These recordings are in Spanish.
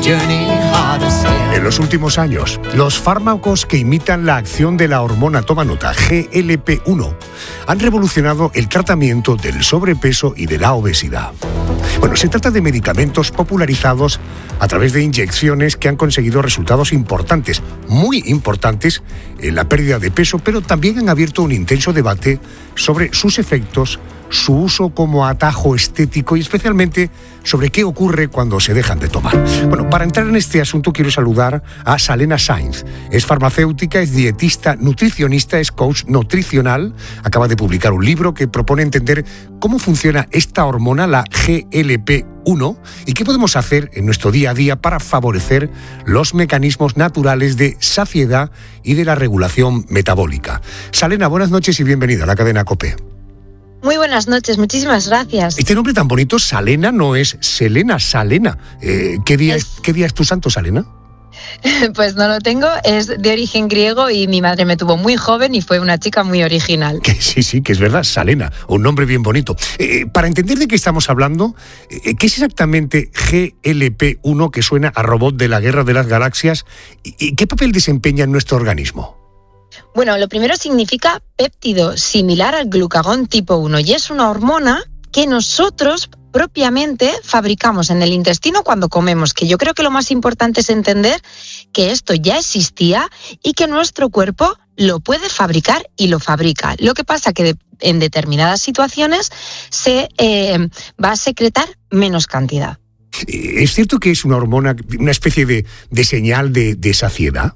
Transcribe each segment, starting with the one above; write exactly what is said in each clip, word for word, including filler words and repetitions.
En los últimos años, los fármacos que imitan la acción de la hormona, toma nota, G L P uno, han revolucionado el tratamiento del sobrepeso y de la obesidad. Bueno, se trata de medicamentos popularizados a través de inyecciones que han conseguido resultados importantes, muy importantes, en la pérdida de peso, pero también han abierto un intenso debate sobre sus efectos, su uso como atajo estético y especialmente sobre qué ocurre cuando se dejan de tomar. Bueno, para entrar en este asunto quiero saludar a Salena Sainz. Es farmacéutica, es dietista, nutricionista, es coach nutricional. Acaba de publicar un libro que propone entender cómo funciona esta hormona, la G L P uno, y qué podemos hacer en nuestro día a día para favorecer los mecanismos naturales de saciedad y de la regulación metabólica. Salena, buenas noches y bienvenida a la cadena COPE. Muy buenas noches, muchísimas gracias. Este nombre tan bonito, Salena, no es Selena, Salena. Eh, ¿qué, día es... ¿Qué día es tu santo, Salena? Pues no lo tengo, es de origen griego y mi madre me tuvo muy joven y fue una chica muy original. Que sí, sí, que es verdad, Salena, un nombre bien bonito. Eh, para entender de qué estamos hablando, eh, ¿qué es exactamente G L P uno, que suena a robot de la Guerra de las Galaxias, y, y qué papel desempeña en nuestro organismo? Bueno, lo primero significa péptido, similar al glucagón tipo uno, y es una hormona que nosotros propiamente fabricamos en el intestino cuando comemos, que yo creo que lo más importante es entender que esto ya existía y que nuestro cuerpo lo puede fabricar y lo fabrica. Lo que pasa que de, en determinadas situaciones se eh, va a secretar menos cantidad. ¿Es cierto que es una hormona, una especie de, de señal de, de saciedad?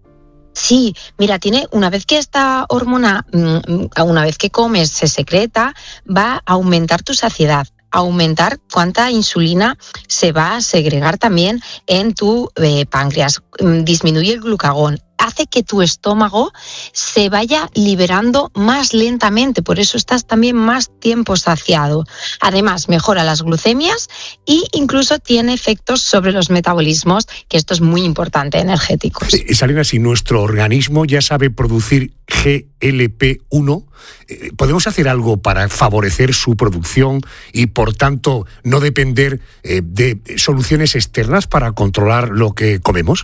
Sí, mira, tiene una vez que esta hormona, una vez que comes, se secreta, va a aumentar tu saciedad, aumentar cuánta insulina se va a segregar también en tu eh, páncreas, disminuye el glucagón, hace que tu estómago se vaya liberando más lentamente, por eso estás también más tiempo saciado. Además, mejora las glucemias e incluso tiene efectos sobre los metabolismos, que esto es muy importante, energéticos. Eh, Salena, si nuestro organismo ya sabe producir G L P uno, eh, ¿podemos hacer algo para favorecer su producción y, por tanto, no depender eh, de soluciones externas para controlar lo que comemos?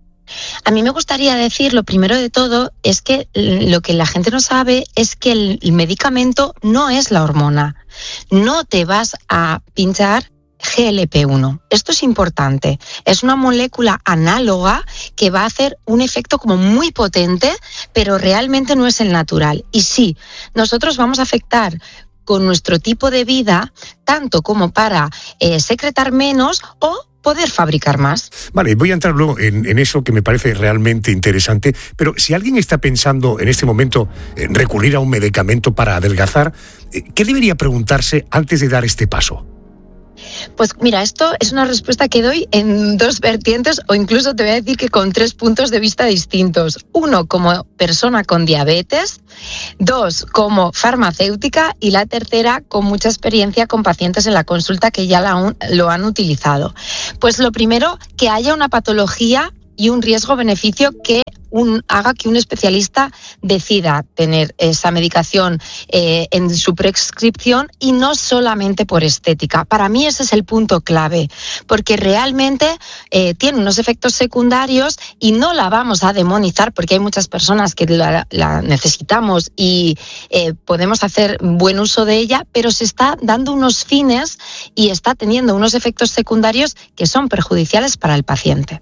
A mí me gustaría decir, lo primero de todo, es que lo que la gente no sabe es que el medicamento no es la hormona. No te vas a pinchar G L P uno. Esto es importante. Es una molécula análoga que va a hacer un efecto como muy potente, pero realmente no es el natural. Y sí, nosotros vamos a afectar con nuestro tipo de vida, tanto como para eh, secretar menos o poder fabricar más. Vale, voy a entrar luego en, en eso que me parece realmente interesante, pero si alguien está pensando en este momento en recurrir a un medicamento para adelgazar, ¿qué debería preguntarse antes de dar este paso? Pues mira, esto es una respuesta que doy en dos vertientes, o incluso te voy a decir que con tres puntos de vista distintos. Uno, como persona con diabetes; dos, como farmacéutica; y la tercera, con mucha experiencia con pacientes en la consulta que ya la, lo han utilizado. Pues lo primero, que haya una patología y un riesgo-beneficio que un, haga que un especialista decida tener esa medicación eh, en su prescripción, y no solamente por estética. Para mí ese es el punto clave, porque realmente eh, tiene unos efectos secundarios y no la vamos a demonizar, porque hay muchas personas que la, la necesitamos y eh, podemos hacer buen uso de ella, pero se está dando unos fines y está teniendo unos efectos secundarios que son perjudiciales para el paciente.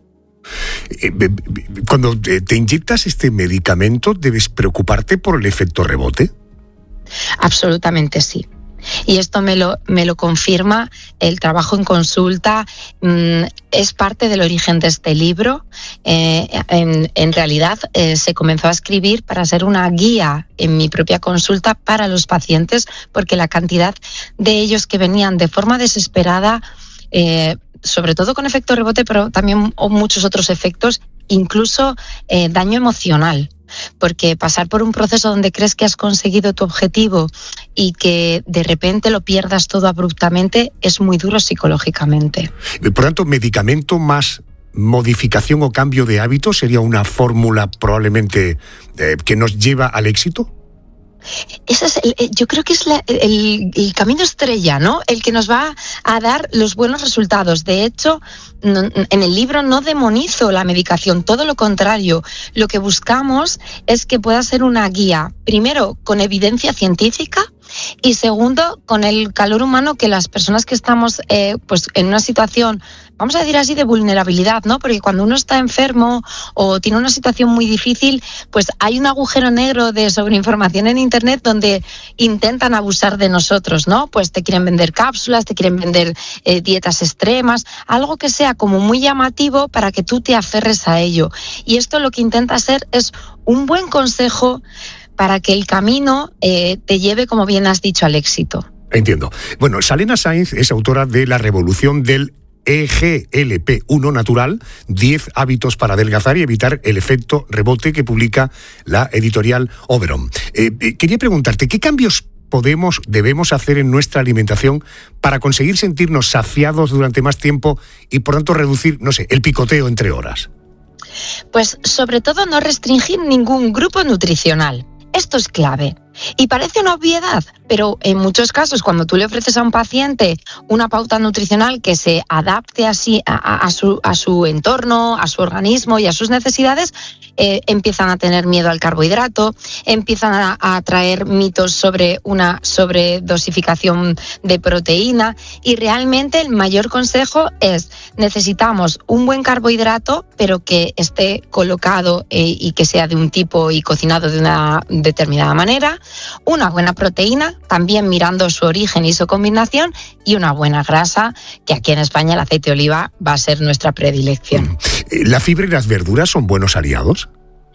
Cuando te inyectas este medicamento, ¿debes preocuparte por el efecto rebote? Absolutamente sí. Y esto me lo, me lo confirma el trabajo en consulta. Mm, es parte del origen de este libro. Eh, en, en realidad eh, se comenzó a escribir para ser una guía en mi propia consulta para los pacientes, porque la cantidad de ellos que venían de forma desesperada, eh, sobre todo con efecto rebote, pero también muchos otros efectos, incluso eh, daño emocional, porque pasar por un proceso donde crees que has conseguido tu objetivo y que de repente lo pierdas todo abruptamente es muy duro psicológicamente. Por tanto, medicamento más modificación o cambio de hábitos sería una fórmula probablemente eh, que nos lleva al éxito. Ese es el, yo creo que es la, el, el camino estrella, ¿no? El que nos va a dar los buenos resultados. De hecho, no, en el libro no demonizo la medicación, todo lo contrario. Lo que buscamos es que pueda ser una guía, primero, con evidencia científica, y segundo, con el calor humano que las personas que estamos eh, pues en una situación, vamos a decir así, de vulnerabilidad, ¿no? Porque cuando uno está enfermo o tiene una situación muy difícil, pues hay un agujero negro de sobreinformación en Internet donde intentan abusar de nosotros, ¿no? Pues te quieren vender cápsulas, te quieren vender eh, dietas extremas, algo que sea como muy llamativo para que tú te aferres a ello. Y esto lo que intenta hacer es un buen consejo para que el camino eh, te lleve, como bien has dicho, al éxito. Entiendo. Bueno, Salena Sainz es autora de La revolución del E G L P uno natural, diez hábitos para adelgazar y evitar el efecto rebote, que publica la editorial Oberon. Eh, eh, quería preguntarte, ¿qué cambios podemos, debemos hacer en nuestra alimentación para conseguir sentirnos saciados durante más tiempo y, por tanto, reducir, no sé, el picoteo entre horas? Pues, sobre todo, no restringir ningún grupo nutricional. Esto es clave. Y parece una obviedad, pero en muchos casos, cuando tú le ofreces a un paciente una pauta nutricional que se adapte así a, a, a, su, a su entorno, a su organismo y a sus necesidades, eh, empiezan a tener miedo al carbohidrato, empiezan a, a traer mitos sobre una sobredosificación de proteína, y realmente el mayor consejo es: necesitamos un buen carbohidrato, pero que esté colocado eh, y que sea de un tipo y cocinado de una determinada manera, una buena proteína, también mirando su origen y su combinación, y una buena grasa, que aquí en España el aceite de oliva va a ser nuestra predilección. ¿La fibra y las verduras son buenos aliados?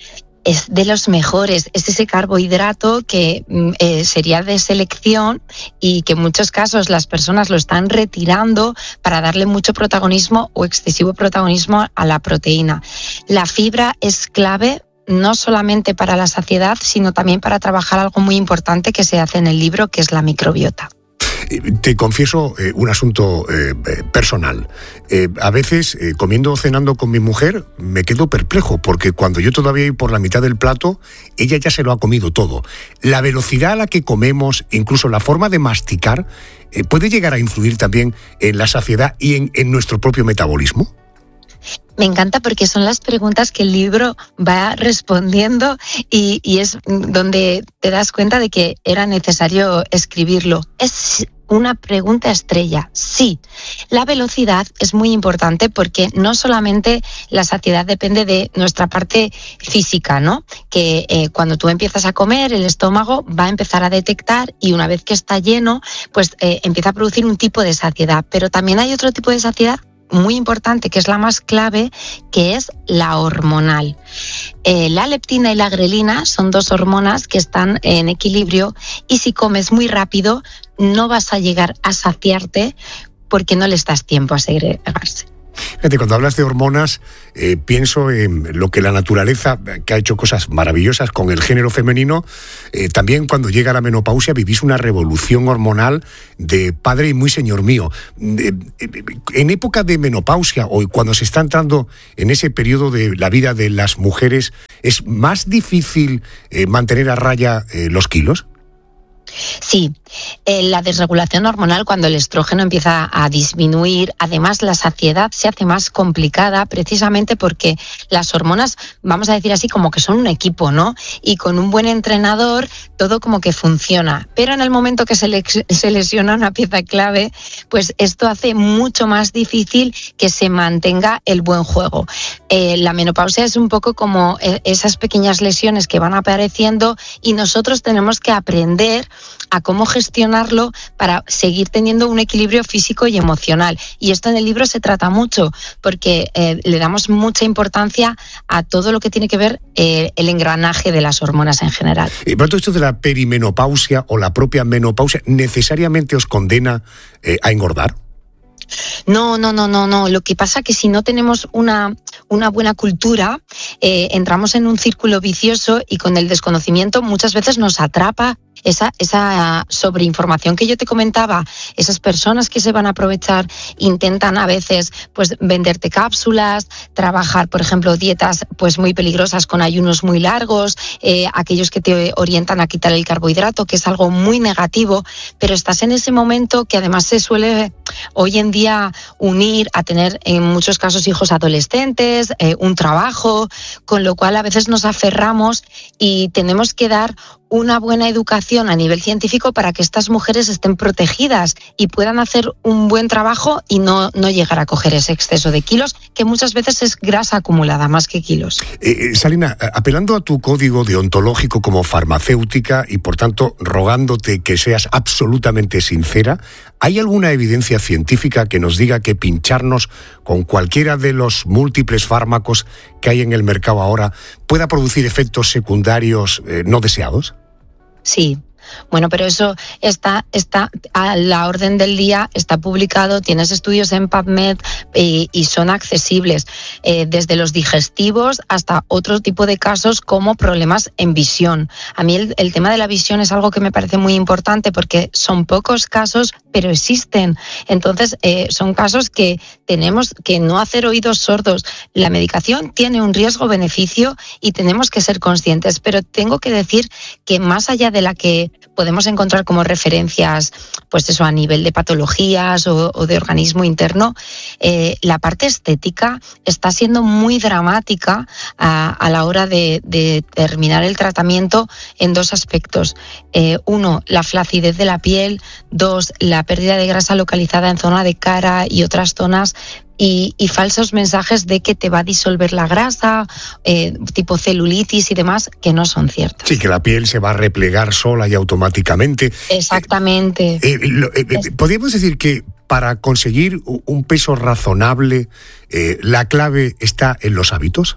Es de los mejores, es ese carbohidrato que eh, sería de selección y que en muchos casos las personas lo están retirando para darle mucho protagonismo o excesivo protagonismo a la proteína. La fibra es clave, no solamente para la saciedad, sino también para trabajar algo muy importante que se hace en el libro, que es la microbiota. Te confieso eh, un asunto eh, personal. Eh, a veces, eh, comiendo o cenando con mi mujer, me quedo perplejo, porque cuando yo todavía voy por la mitad del plato, ella ya se lo ha comido todo. La velocidad a la que comemos, incluso la forma de masticar, eh, puede llegar a influir también en la saciedad y en, en nuestro propio metabolismo. Me encanta, porque son las preguntas que el libro va respondiendo y, y es donde te das cuenta de que era necesario escribirlo. Es una pregunta estrella. Sí, la velocidad es muy importante, porque no solamente la saciedad depende de nuestra parte física, ¿no? Que eh, cuando tú empiezas a comer, el estómago va a empezar a detectar, y una vez que está lleno, pues eh, empieza a producir un tipo de saciedad. Pero también hay otro tipo de saciedad muy importante, que es la más clave, que es la hormonal. Eh, la leptina y la grelina son dos hormonas que están en equilibrio, y si comes muy rápido no vas a llegar a saciarte, porque no les das tiempo a segregarse. Fíjate, cuando hablas de hormonas, eh, pienso en lo que la naturaleza, que ha hecho cosas maravillosas con el género femenino, eh, también cuando llega la menopausia vivís una revolución hormonal de padre y muy señor mío. Eh, eh, en época de menopausia, o cuando se está entrando en ese periodo de la vida de las mujeres, ¿es más difícil eh, mantener a raya eh, los kilos? Sí, eh, la desregulación hormonal, cuando el estrógeno empieza a disminuir, además la saciedad se hace más complicada, precisamente porque las hormonas, vamos a decir así, como que son un equipo, ¿no? Y con un buen entrenador todo como que funciona, pero en el momento que se, le, se lesiona una pieza clave, pues esto hace mucho más difícil que se mantenga el buen juego. Eh, la menopausia es un poco como esas pequeñas lesiones que van apareciendo, y nosotros tenemos que aprender a cómo gestionarlo para seguir teniendo un equilibrio físico y emocional. Y esto en el libro se trata mucho, porque eh, le damos mucha importancia a todo lo que tiene que ver eh, el engranaje de las hormonas en general. Y por todo esto de la perimenopausia o la propia menopausia, ¿necesariamente os condena eh, a engordar? No, no, no, no, no. Lo que pasa es que si no tenemos una, una buena cultura, eh, entramos en un círculo vicioso, y con el desconocimiento muchas veces nos atrapa esa, esa sobreinformación que yo te comentaba, esas personas que se van a aprovechar intentan a veces pues venderte cápsulas, trabajar, por ejemplo, dietas pues muy peligrosas con ayunos muy largos, eh, aquellos que te orientan a quitar el carbohidrato, que es algo muy negativo, pero estás en ese momento que además se suele hoy en día unir a tener en muchos casos hijos adolescentes, eh, un trabajo, con lo cual a veces nos aferramos y tenemos que dar una buena educación a nivel científico para que estas mujeres estén protegidas y puedan hacer un buen trabajo y no, no llegar a coger ese exceso de kilos, que muchas veces es grasa acumulada más que kilos. Eh, Salina, apelando a tu código deontológico como farmacéutica y por tanto rogándote que seas absolutamente sincera, ¿hay alguna evidencia científica que nos diga que pincharnos con cualquiera de los múltiples fármacos que hay en el mercado ahora pueda producir efectos secundarios eh, no deseados? Sí. Bueno, pero eso está, está a la orden del día, está publicado, tienes estudios en PubMed y, y son accesibles, eh, desde los digestivos hasta otro tipo de casos como problemas en visión. A mí el, el tema de la visión es algo que me parece muy importante porque son pocos casos, pero existen. Entonces, eh, son casos que tenemos que no hacer oídos sordos. La medicación tiene un riesgo-beneficio y tenemos que ser conscientes, pero tengo que decir que más allá de la que podemos encontrar como referencias, pues eso, a nivel de patologías o, o de organismo interno, eh, la parte estética está siendo muy dramática a, a la hora de, de terminar el tratamiento en dos aspectos. Eh, uno, la flacidez de la piel. Dos, la pérdida de grasa localizada en zona de cara y otras zonas. Y, y falsos mensajes de que te va a disolver la grasa, eh, tipo celulitis y demás, que no son ciertos. Sí, que la piel se va a replegar sola y automáticamente. Exactamente. Eh, eh, lo, eh, es... ¿Podríamos decir que para conseguir un peso razonable, eh, la clave está en los hábitos?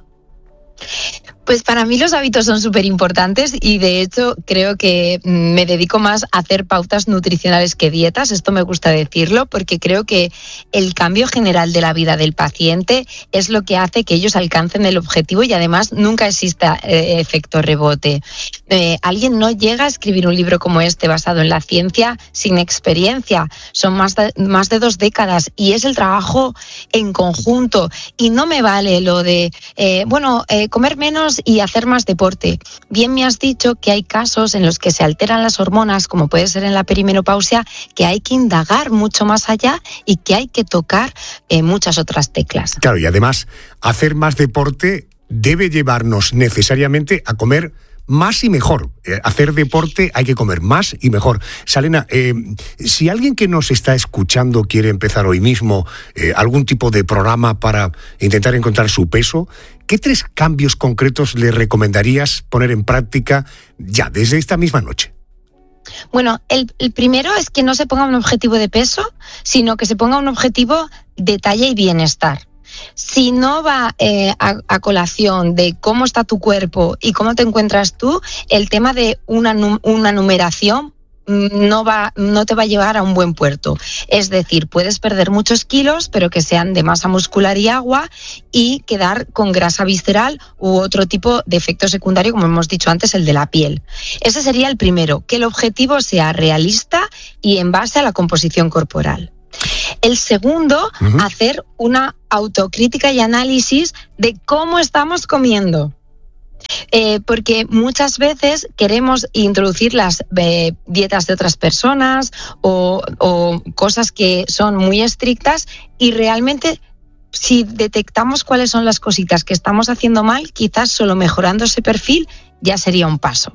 Pues para mí los hábitos son súper importantes y de hecho creo que me dedico más a hacer pautas nutricionales que dietas, esto me gusta decirlo, porque creo que el cambio general de la vida del paciente es lo que hace que ellos alcancen el objetivo y además nunca exista eh, efecto rebote. Eh, alguien no llega a escribir un libro como este basado en la ciencia sin experiencia, son más de, más de dos décadas y es el trabajo en conjunto y no me vale lo de, eh, bueno, eh, comer menos y hacer más deporte. Bien me has dicho que hay casos en los que se alteran las hormonas, como puede ser en la perimenopausia, que hay que indagar mucho más allá y que hay que tocar eh, muchas otras teclas. Claro, y además, hacer más deporte debe llevarnos necesariamente a comer más y mejor. Eh, hacer deporte hay que comer más y mejor. Salena, eh, si alguien que nos está escuchando quiere empezar hoy mismo eh, algún tipo de programa para intentar encontrar su peso, ¿qué tres cambios concretos le recomendarías poner en práctica ya desde esta misma noche? Bueno, el, el primero es que no se ponga un objetivo de peso, sino que se ponga un objetivo de talla y bienestar. Si no va eh, a, a colación de cómo está tu cuerpo y cómo te encuentras tú, el tema de una, una numeración no va, no te va a llevar a un buen puerto. Es decir, puedes perder muchos kilos, pero que sean de masa muscular y agua y quedar con grasa visceral u otro tipo de efecto secundario, como hemos dicho antes, el de la piel. Ese sería el primero, que el objetivo sea realista y en base a la composición corporal. El segundo, uh-huh. hacer una autocrítica y análisis de cómo estamos comiendo. Eh, porque muchas veces queremos introducir las eh, dietas de otras personas o, o cosas que son muy estrictas y realmente si detectamos cuáles son las cositas que estamos haciendo mal, quizás solo mejorando ese perfil ya sería un paso.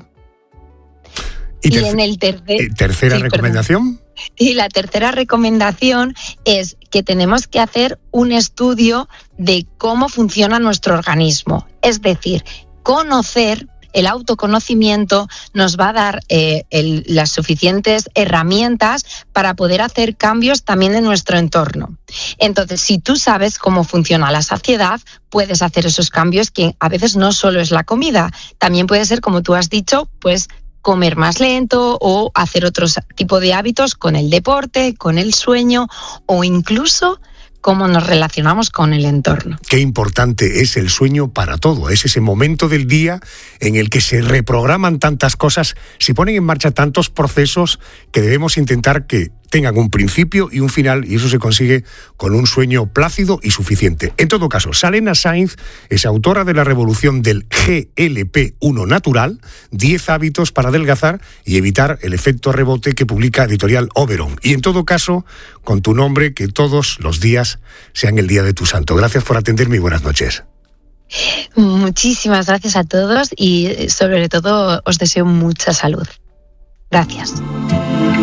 Y, terc- y en el tercer... ¿Tercera sí, recomendación? Perdón. Y la tercera recomendación es que tenemos que hacer un estudio de cómo funciona nuestro organismo. Es decir, conocer, el autoconocimiento nos va a dar eh, el, las suficientes herramientas para poder hacer cambios también en nuestro entorno. Entonces, si tú sabes cómo funciona la saciedad, puedes hacer esos cambios que a veces no solo es la comida, también puede ser, como tú has dicho, pues comer más lento o hacer otro tipo de hábitos con el deporte, con el sueño o incluso cómo nos relacionamos con el entorno. Qué importante es el sueño para todo. Es ese momento del día en el que se reprograman tantas cosas, se ponen en marcha tantos procesos que debemos intentar que tengan un principio y un final, y eso se consigue con un sueño plácido y suficiente. En todo caso, Salena Sainz es autora de la revolución del G L P uno natural, diez hábitos para adelgazar y evitar el efecto rebote, que publica Editorial Oberon. Y en todo caso, con tu nombre, que todos los días sean el día de tu santo. Gracias por atenderme y buenas noches. Muchísimas gracias a todos y sobre todo os deseo mucha salud. Gracias.